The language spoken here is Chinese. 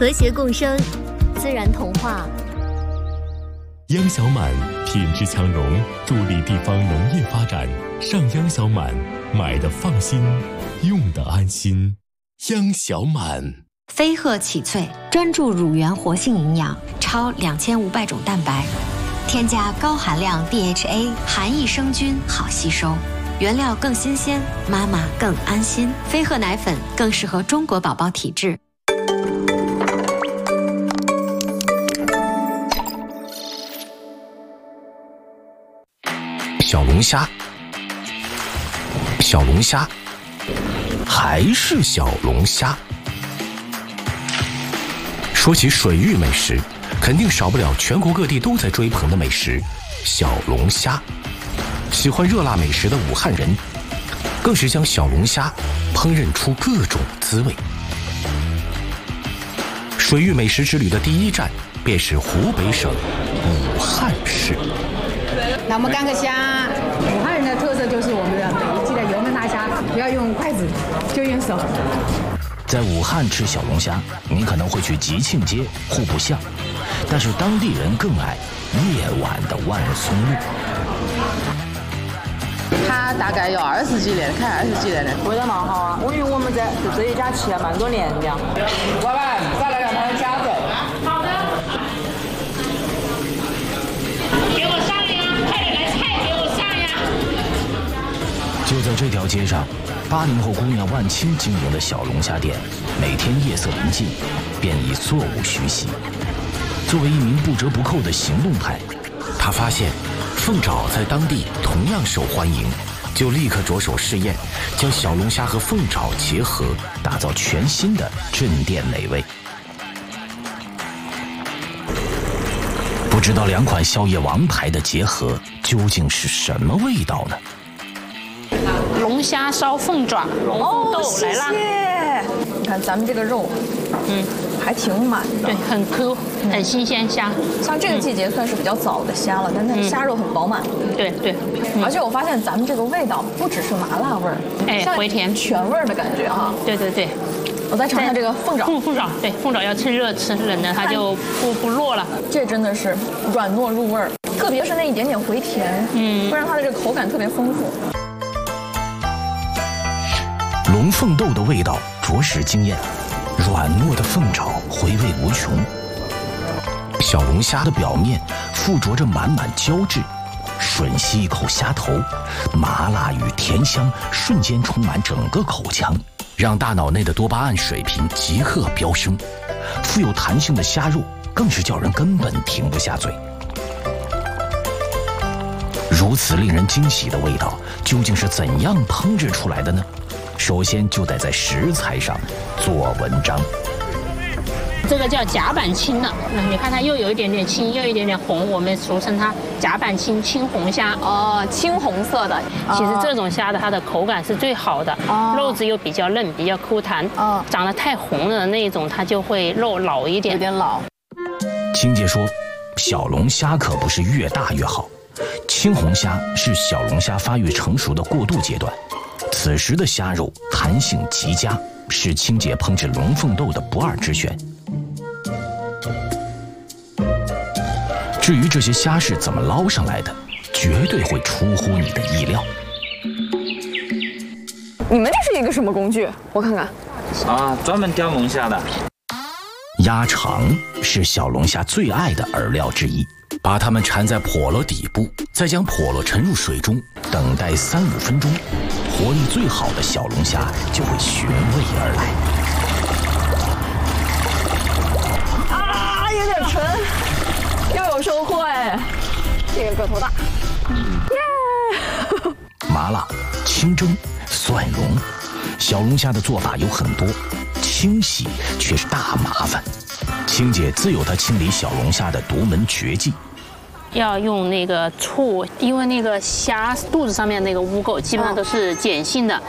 和谐共生，自然童话。 央小满品质强融，助力地方农业发展。上央小满，买的放心，用的安心。央小满。 飞鹤启萃专注乳源活性营养，超2500种蛋白，添加高含量 DHA， 含益生菌，好吸收。原料更新鲜，妈妈更安心。飞鹤奶粉更适合中国宝宝体质。 小龙虾，小龙虾，还是小龙虾。说起水域美食，肯定少不了全国各地都在追捧的美食——小龙虾。喜欢热辣美食的武汉人，更是将小龙虾烹饪出各种滋味。水域美食之旅的第一站便是湖北省武汉市。 那我们干个虾，武汉人的特色就是我们的每一季的油焖大虾，不要用筷子，就用手。 在武汉吃小龙虾，你可能会去吉庆街、户部巷，但是当地人更爱夜晚的万松路。 他大概要20几年，开20几年的， 味道蛮好啊。因为我们在就这一家吃了蛮多年的。 老板，再来2盘虾子。 好的。给我上呀！快点来菜，给我上呀！ 就在这条街上，80后姑娘万青经营的小龙虾店，每天夜色临近，便已座无虚席。作为一名不折不扣的行动派， 他发现凤爪在当地同样受欢迎，就立刻着手试验，将小龙虾和凤爪结合， 打造全新的镇店美味。不知道2款宵夜王牌的结合究竟是什么味道呢？ 龙虾烧凤爪，龙凤豆来啦！ 你看咱们这个肉，还挺满的， 对，很 Q，很新鲜虾。 像这个季节算是比较早的虾了，但它的虾肉很饱满。 对对， 而且我发现咱们这个味道不只是麻辣味儿， 回甜全味儿的感觉哈。 对对对。 我再尝尝这个凤爪。 凤爪，对，凤爪要趁热吃，冷的它就不落了。 这真的是软糯入味儿，特别是那一点点回甜，会让它的这个口感特别丰富。 龙凤豆的味道着实惊艳，软糯的凤爪回味无穷。小龙虾的表面附着着满满胶质，吮吸一口虾头，麻辣与甜香瞬间充满整个口腔，让大脑内的多巴胺水平即刻飙升。富有弹性的虾肉更是叫人根本停不下嘴。如此令人惊喜的味道，究竟是怎样烹制出来的呢？首先就得在食材上做文章。 这个叫甲板青的，你看它又有一点点青，又有一点点红，我们俗称它甲板青青红虾。 哦，青红色的。 其实这种虾的它的口感是最好的，肉质又比较嫩，比较 Q 弹。长得太红的那一种，它就会肉老一点， 有点老。 青姐说，小龙虾可不是越大越好，青红虾是小龙虾发育成熟的过渡阶段。此时的虾肉弹性极佳，是青姐烹制龙凤豆的不二之选。至于这些虾是怎么捞上来的，绝对会出乎你的意料。 你们这是一个什么工具？我看看。 啊，专门钓龙虾的。 鸭肠是小龙虾最爱的饵料之一，把它们缠在笸箩底部，再将笸箩沉入水中，等待3-5分钟，活力最好的小龙虾就会寻味而来。 啊，有点沉，要有收获哎！这个个头大，耶！ 麻辣、清蒸、蒜蓉，小龙虾的做法有很多，清洗却是大麻烦。青姐自有她清理小龙虾的独门绝技。 要用那个醋，因为那个虾肚子上面那个污垢基本上都是碱性的，